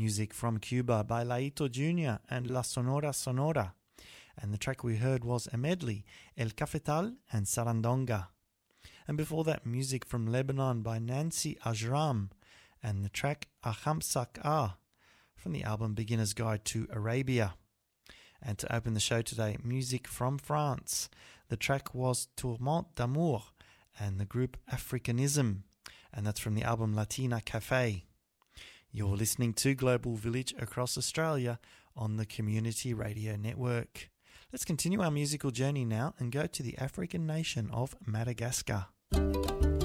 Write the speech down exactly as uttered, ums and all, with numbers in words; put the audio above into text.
music from Cuba by Laito Junior and La Sonora Sonora. And the track we heard was a medley, El Cafetal and Sarandonga. And before that, music from Lebanon by Nancy Ajram and the track Ahamsak Ah from the album Beginner's Guide to Arabia. And to open the show today, music from France. The track was Tourment d'Amour and the group Africanism, and that's from the album Latina Cafe. You're listening to Global Village across Australia on the Community Radio Network. Let's continue our musical journey now and go to the African nation of Madagascar.